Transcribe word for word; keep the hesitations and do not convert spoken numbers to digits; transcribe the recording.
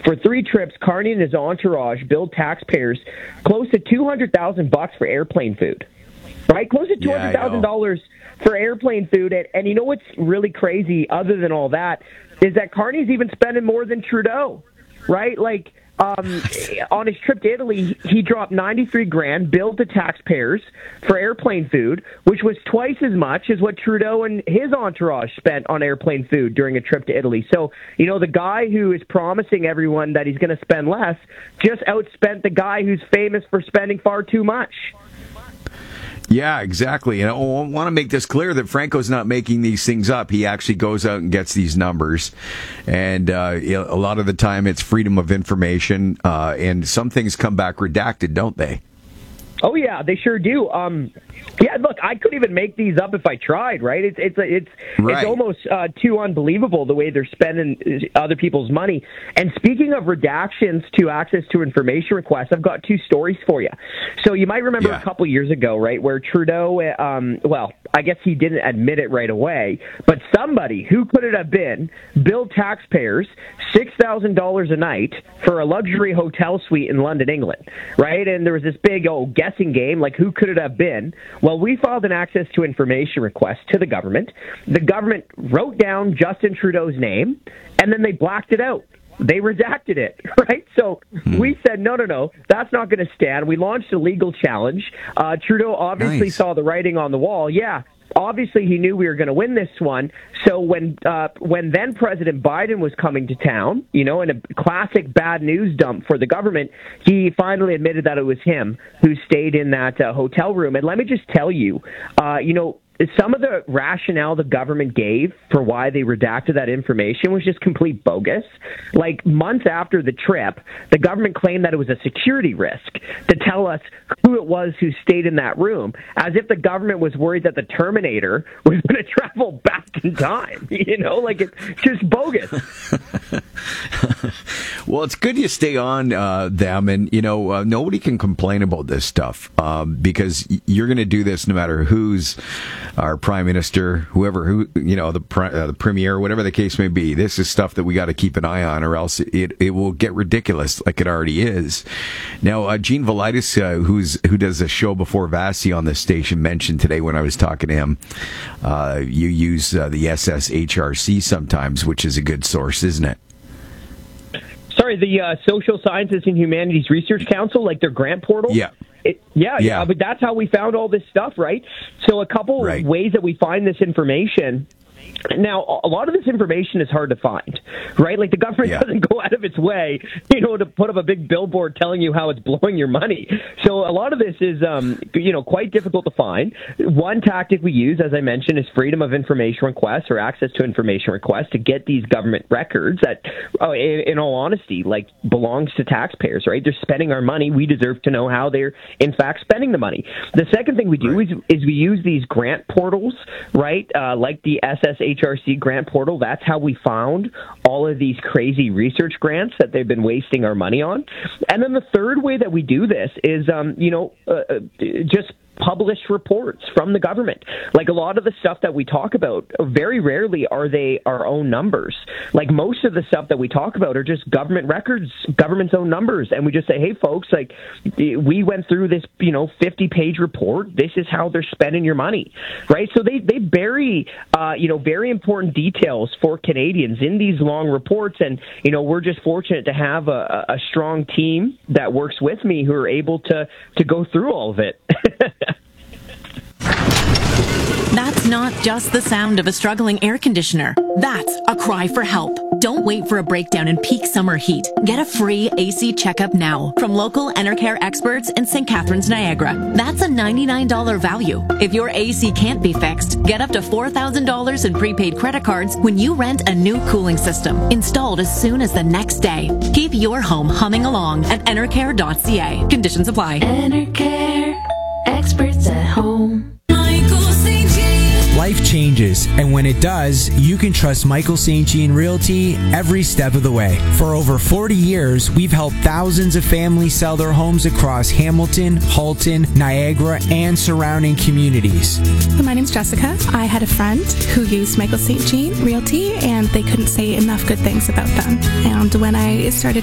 For three trips, Carney and his entourage billed taxpayers close to two hundred thousand bucks for airplane food. Right? Close to two hundred thousand dollars yeah, for airplane food. And, and you know what's really crazy, other than all that, is that Carney's even spending more than Trudeau. Right? Like, um, on his trip to Italy, he dropped ninety-three grand, billed to taxpayers for airplane food, which was twice as much as what Trudeau and his entourage spent on airplane food during a trip to Italy. So, you know, the guy who is promising everyone that he's going to spend less just outspent the guy who's famous for spending far too much. Yeah, exactly. And I want to make this clear that Franco's not making these things up. He actually goes out and gets these numbers. And uh, a lot of the time it's freedom of information. Uh, and some things come back redacted, don't they? Oh, yeah, they sure do. Um, yeah, look, I couldn't even make these up if I tried, right? It's it's it's right. It's almost uh, too unbelievable the way they're spending other people's money. And speaking of redactions to access to information requests, I've got two stories for you. So you might remember yeah. a couple years ago, right, where Trudeau, um, well, I guess he didn't admit it right away, but somebody, who could it have been, billed taxpayers six thousand dollars a night for a luxury hotel suite in London, England, right? And there was this big, oh, guessing game, like who could it have been? Well, we filed an access to information request to the government. The government wrote down Justin Trudeau's name, and then they blacked it out. They redacted it, right? So hmm. we said, no, no, no, that's not going to stand. We launched a legal challenge. Uh, Trudeau obviously nice. saw the writing on the wall. Yeah, obviously he knew we were going to win this one. So when uh, when then President Biden was coming to town, you know, in a classic bad news dump for the government, he finally admitted that it was him who stayed in that uh, hotel room. And let me just tell you, uh, you know, some of the rationale the government gave for why they redacted that information was just complete bogus. Like, months after the trip, the government claimed that it was a security risk to tell us who it was who stayed in that room, as if the government was worried that the Terminator was going to travel back in time. You know, like, it's just bogus. Well, it's good you stay on uh, them, and, you know, uh, nobody can complain about this stuff um, because you're going to do this no matter who's our prime minister, whoever, who, you know, the uh, the premier, whatever the case may be. This is stuff that we got to keep an eye on, or else it it will get ridiculous, like it already is. Now, uh, Gene Velitis, uh, who's who does a show before Vasi on this station, mentioned today when I was talking to him, uh, you use uh, the S S H R C sometimes, which is a good source, isn't it? Sorry, the uh, Social Sciences and Humanities Research Council, like their grant portal? Yeah. It, yeah, yeah, yeah, but that's how we found all this stuff, right? So a couple right. ways that we find this information. Now, a lot of this information is hard to find, right? Like, the government yeah. doesn't go out of its way, you know, to put up a big billboard telling you how it's blowing your money. So a lot of this is, um, you know, quite difficult to find. One tactic we use, as I mentioned, is freedom of information requests or access to information requests to get these government records that, uh, in, in all honesty, like, belongs to taxpayers, right? They're spending our money. We deserve to know how they're, in fact, spending the money. The second thing we do right. is, is we use these grant portals, right, uh, like the S S H R C grant portal. That's how we found all of these crazy research grants that they've been wasting our money on. And then the third way that we do this is, um, you know, uh, just published reports from the government. Like, a lot of the stuff that we talk about, very rarely are they our own numbers. Like, most of the stuff that we talk about are just government records, government's own numbers. And we just say, hey, folks, like, we went through this, you know, fifty-page report. This is how they're spending your money, right? So they, they bury, uh, you know, very important details for Canadians in these long reports. And, you know, we're just fortunate to have a, a strong team that works with me who are able to, to go through all of it. That's not just the sound of a struggling air conditioner. That's a cry for help. Don't wait for a breakdown in peak summer heat. Get a free A C checkup now from local Enercare experts in Saint Catharines, Niagara. That's a ninety-nine dollars value. If your A C can't be fixed, get up to four thousand dollars in prepaid credit cards when you rent a new cooling system, installed as soon as the next day. Keep your home humming along at enercare dot c a. Conditions apply. Enercare, experts at home. Life changes, and when it does, you can trust Michael Saint Jean Realty every step of the way. For over forty years, we've helped thousands of families sell their homes across Hamilton, Halton, Niagara, and surrounding communities. My name's Jessica. I had a friend who used Michael Saint Jean Realty, and they couldn't say enough good things about them. And when I started